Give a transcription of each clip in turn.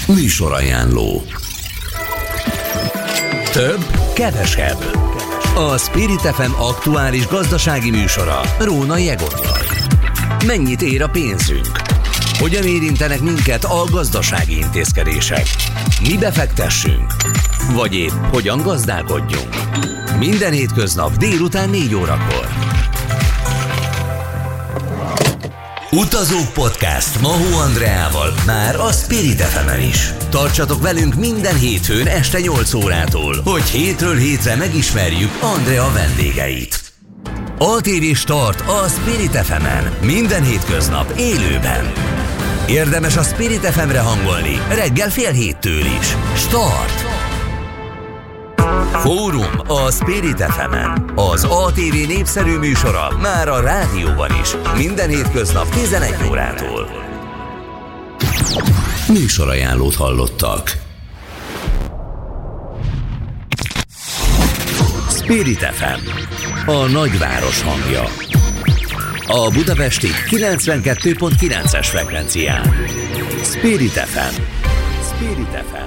Műsorajánló. Több, kevesebb. A Spirit FM aktuális gazdasági műsora Rónai Egottal. Mennyit ér a pénzünk? Hogyan érintenek minket a gazdasági intézkedések? Mi befektessünk? Vagy épp hogyan gazdálkodjunk? Minden hétköznap délután 4 órakor. Utazók Podcast Mahó Andreával már a Spirit FM-en is. Tartsatok velünk minden hétfőn este 8 órától, hogy hétről hétre megismerjük Andrea vendégeit. ATV Start a Spirit FM-en minden hétköznap élőben. Érdemes a Spirit FM-re hangolni reggel 6:30 is. Start! Fórum a Spirit FM-en. Az ATV népszerű műsora már a rádióban is. Minden hétköznap 11 órától. Műsorajánlót hallottak. Spirit FM, a nagyváros hangja. A budapesti 92.9-es frekvencián. Spirit FM. Spirit FM.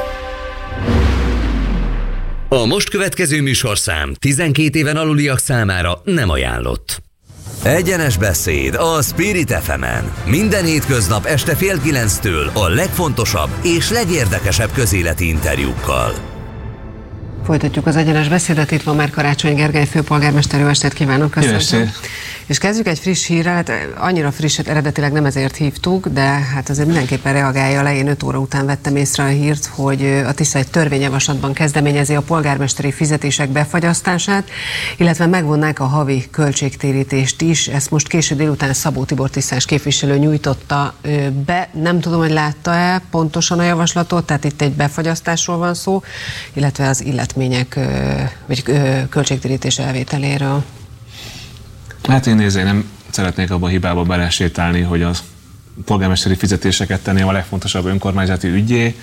A most következő műsorszám 12 éven aluliak számára nem ajánlott. Egyenes beszéd a Spirit FM-en. Minden hétköznap este 8:30-től a legfontosabb és legérdekesebb közéleti interjúkkal. Folytatjuk az egyenes beszédet, itt van már Karácsony Gergely főpolgármester, jó estét kívánok, köszönöm. És kezdjük egy friss hírrel, hát annyira frisset eredetileg nem ezért hívtuk, de hát azért mindenképpen reagálja le. Én 5 óra után vettem észre a hírt, hogy a Tisza egy törvényjavaslatban kezdeményezi a polgármesteri fizetések befagyasztását, illetve megvonnák a havi költségtérítést is. Ezt most késő délután Szabó Tibor tisztás képviselő nyújtotta be. Nem tudom, hogy látta-e pontosan a javaslatot, tehát itt egy befagyasztásról van szó, illetve az illetmények vagy költségtérítés elvételéről. Hát én nem szeretnék abba a hibába belesétálni, hogy a polgármesteri fizetéseket tenném a legfontosabb önkormányzati üggyé.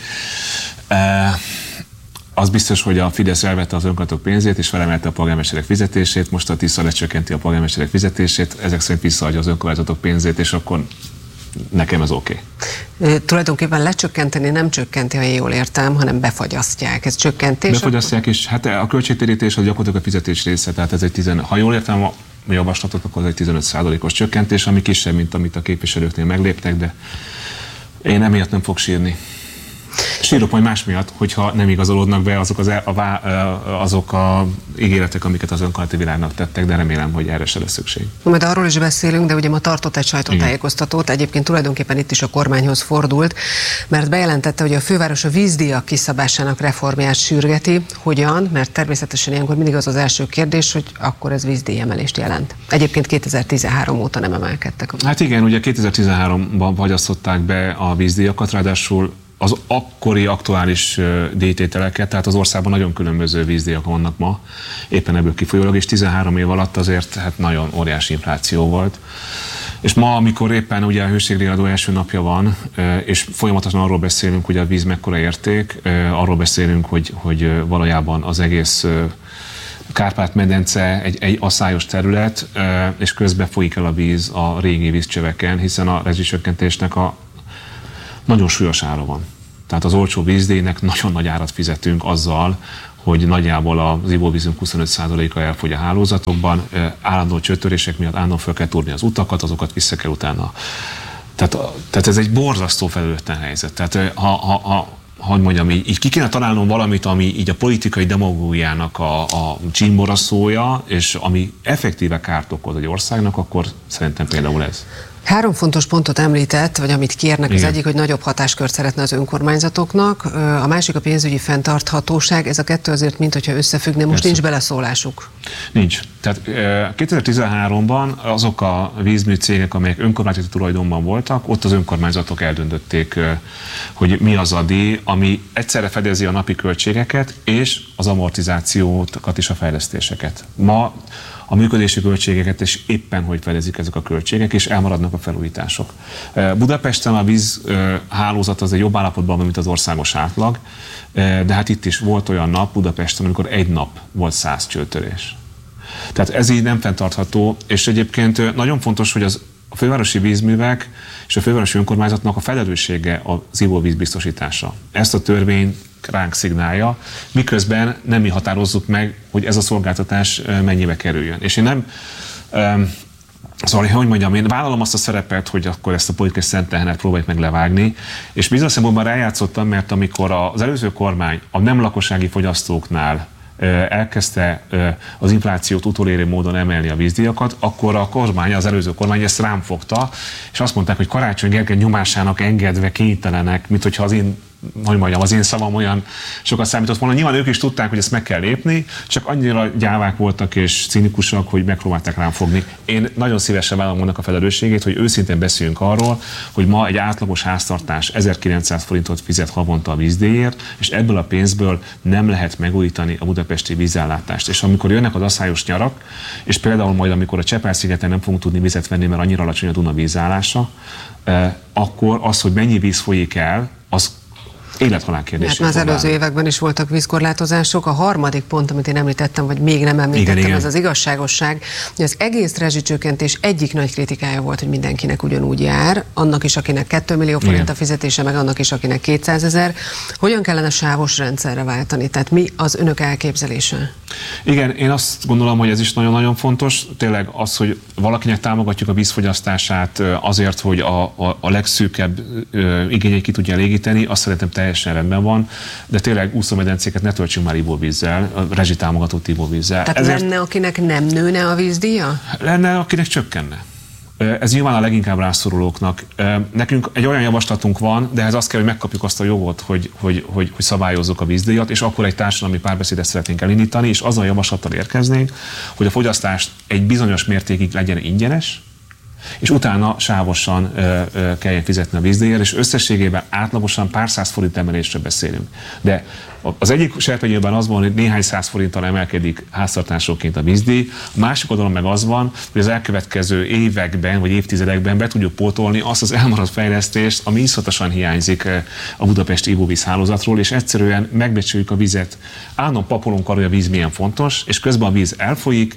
Az biztos, hogy a Fidesz elvette az önkormányzatok pénzét, és felemelte a polgármesterek fizetését, most a Tisza lecsökkenti a polgármesterek fizetését, ezek szerint visszaadja az önkormányzatok pénzét, és akkor nekem ez oké. Tulajdonképpen lecsökkenteni nem csökkenti, ha én jól értem, hanem befagyasztják. Ez csökkentés? Befagyasztják, és hát a költségtérítés az gyakorlatilag a fizetés része, tehát ez egy ha jól értem a javaslatot, akkor ez egy 15%-os csökkentés, ami kisebb, mint amit a képviselőknél megléptek, de én emiatt nem fog sírni. Sírok majd más miatt, hogyha nem igazolódnak be azok a ígéretek, amiket az önkormányzati világnak tettek, de remélem, hogy erre se lesz szükség. Majd arról is beszélünk, de ugye ma tartott egy sajtótájékoztatót, egyébként tulajdonképpen itt is a kormányhoz fordult, mert bejelentette, hogy a főváros a vízdíjak kiszabásának reformját sürgeti. Hogyan? Mert természetesen ilyenkor mindig az első kérdés, hogy akkor ez vízdíjemelést jelent. Egyébként 2013 óta nem emelkedtek. Hát igen, ugye 2013-ban fagyasztották be a vízdíjakat, ráadásul az akkori aktuális díjtételeket, tehát az országban nagyon különböző vízdíjak vannak ma, éppen ebből kifolyólag, és 13 év alatt azért hát nagyon óriási infláció volt. És ma, amikor éppen ugye a hőségdíjadó első napja van, és folyamatosan arról beszélünk, hogy a víz mekkora érték, arról beszélünk, hogy valójában az egész Kárpát-medence egy asszályos terület, és közben folyik el a víz a régi vízcsöveken, hiszen a rezsicsökkentésnek a nagyon súlyos ára van. Tehát az olcsó vízdíjnek nagyon nagy árat fizetünk azzal, hogy nagyjából az ivóvízünk 25%-a elfogy a hálózatokban, állandó csőtörések miatt állandóan fel kell túrni az utakat, azokat vissza kell utána. Tehát ez egy borzasztó felelőtlen helyzet. Tehát hogy mondjam, így ki kéne találnom valamit, ami így a politikai demagógiának a csímboraszója, és ami effektíve kárt okoz egy országnak, akkor szerintem például ez. 3 fontos pontot említett, vagy amit kérnek. Igen. Az egyik, hogy nagyobb hatáskört szeretne az önkormányzatoknak, a másik a pénzügyi fenntarthatóság, ez a kettő azért, mintha összefüggne, most nincs beleszólásuk. Nincs. Tehát 2013-ban azok a vízműcégek, amelyek önkormányzati tulajdonban voltak, ott az önkormányzatok eldöntötték, hogy mi az a díj, ami egyszerre fedezi a napi költségeket és az amortizációkat és a fejlesztéseket. Ma a működési költségeket is éppen hogy fedezik ezek a költségek, és elmaradnak a felújítások. Budapesten a vízhálózat az egy jobb állapotban van, mint az országos átlag, de hát itt is volt olyan nap Budapesten, amikor egy nap volt 100 csőtörés. Tehát ez így nem fenntartható, és egyébként nagyon fontos, hogy az a fővárosi vízművek és a fővárosi önkormányzatnak a felelőssége az ivóvíz biztosítása. Ezt a törvény ránk szignálja, miközben nem mi határozzuk meg, hogy ez a szolgáltatás mennyibe kerüljön. És én nem... Szóval, hogy mondjam, én vállalom azt a szerepet, hogy akkor ezt a politikai szent tehenet próbáljuk meg levágni, és bizonyos szempontból rájátszottam, mert amikor az előző kormány a nem lakossági fogyasztóknál elkezdte az inflációt utolérő módon emelni a vízdíjakat, akkor a kormány, az előző kormány ezt rám fogta, és azt mondták, hogy Karácsony Gergely nyomásának engedve kénytelenek, mint hogyha az én szavam olyan sokat számított volna. Nyilván ők is tudták, hogy ezt meg kell lépni, csak annyira gyávák voltak és cinikusak, hogy megpróbálták rám fogni. Én nagyon szívesen vállalom annak a felelősségét, hogy őszintén beszéljünk arról, hogy ma egy átlagos háztartás 1900 forintot fizet havonta a vízdíjért, és ebből a pénzből nem lehet megújítani a budapesti vízellátást. És amikor jönnek az asszályos nyarak, és például majd amikor a Csepel-szigeten nem fogunk tudni vizet venni, mert annyira alacsony a Duna vízállása, akkor az, hogy mennyi víz folyik el, az élethalál kérdés. Hát az előző években is voltak vízkorlátozások. A harmadik pont, amit én említettem, vagy még nem említettem, igen. Az az igazságosság, hogy az egész rezsicsökkentés egyik nagy kritikája volt, hogy mindenkinek ugyanúgy jár, annak is, akinek 2 millió forint a fizetése, meg annak is, akinek 200 000. Hogyan kellene sávos rendszerre váltani? Tehát mi az önök elképzelése? Igen, én azt gondolom, hogy ez is nagyon-nagyon fontos. Tényleg az, hogy valakinek támogatjuk a vízfogyasztását azért, hogy a legszűkebb igényeit ki tudja elégíteni, azt szerintem teljesen rendben van, de tényleg úszómedencéket ne töltsünk már ivóvízzel, a rezsitámogatott ivóvízzel. Tehát lenne, akinek nem nőne a vízdíja? Lenne, akinek csökkenne. Ez nyilván a leginkább rászorulóknak. Nekünk egy olyan javaslatunk van, de ez azt kell, hogy megkapjuk azt a jogot, hogy szabályozzuk a vízdíjat, és akkor egy társadalmi párbeszédet szeretnénk elindítani, és azzal a javaslattal érkeznénk, hogy a fogyasztást egy bizonyos mértékig legyen ingyenes, és utána sávosan kelljen fizetni a vízdíjért, és összességében átlagosan pár száz forint emelésről beszélünk. De az egyik serpenyőben az van, hogy néhány száz forinttal emelkedik háztartásonként a vízdíj, a másik oldalon meg az van, hogy az elkövetkező években vagy évtizedekben be tudjuk pótolni azt az elmaradt fejlesztést, ami iszonyatosan hiányzik a budapesti ivóvíz hálózatról, és egyszerűen megbecsüljük a vizet. Állandóan papolunk arra, hogy a víz milyen fontos, és közben a víz elfolyik,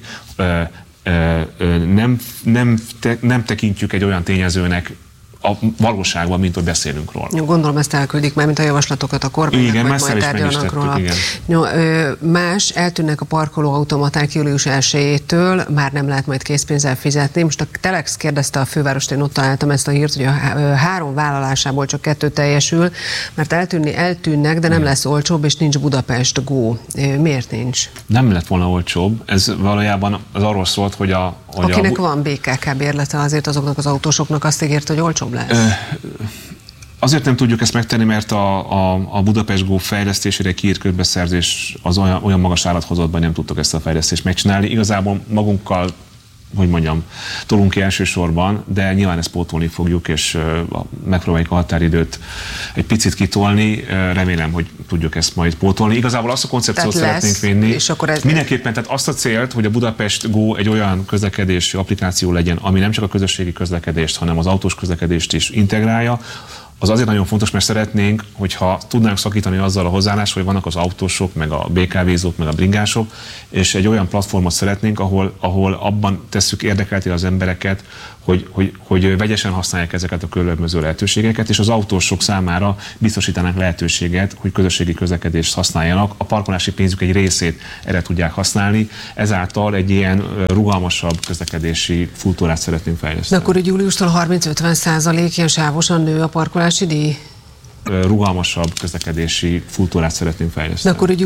nem tekintjük egy olyan tényezőnek a valóságban, mint hogy beszélünk róla. Gondolom, ezt elküldik már, mint a javaslatokat a kormánynak, igen, vagy majd tárgyalnak róla. Más, eltűnnek a parkolóautomaták július 1-től, már nem lehet majd készpénzzel fizetni. Most a Telex kérdezte a fővárost, én ott találtam ezt a hírt, hogy a 3 vállalásából csak 2 teljesül, mert eltűnnek, de nem lesz olcsóbb, és nincs Budapest Go. Miért nincs? Nem lett volna olcsóbb. Ez valójában az arról szólt, hogy akinek van BKK bérlete, azért azoknak az autósoknak azt ígért, hogy olcsóbb lesz. Azért nem tudjuk ezt megtenni, mert a Budapest Go fejlesztésére kiírt közbeszerzés az olyan magas árat hozott, hogy nem tudtok ezt a fejlesztést megcsinálni. Igazából magunkkal, tolunk ki elsősorban, de nyilván ezt pótolni fogjuk, és megpróbáljuk a határidőt egy picit kitolni. Remélem, hogy tudjuk ezt majd pótolni. Igazából azt a koncepciót szeretnénk vinni. És akkor mindenképpen, tehát azt a célt, hogy a Budapest Go egy olyan közlekedési applikáció legyen, ami nem csak a közösségi közlekedést, hanem az autós közlekedést is integrálja. Az azért nagyon fontos, mert szeretnénk, hogyha tudnánk szakítani azzal a hozzáállás, hogy vannak az autósok, meg a BKV-zók, meg a bringások, és egy olyan platformot szeretnénk, ahol abban tesszük érdekelté az embereket, hogy vegyesen használják ezeket a különböző lehetőségeket, és az autósok számára biztosítanak lehetőséget, hogy közösségi közlekedést használjanak, a parkolási pénzük egy részét erre tudják használni, ezáltal egy ilyen rugalmasabb közlekedési kultúrát szeretnénk fejleszteni. De akkor hogy júliustól 30-50% ilyen sávosan nő a parkolási díj? Rugalmasabb közlekedési kultúrát szeretnénk fejleszteni.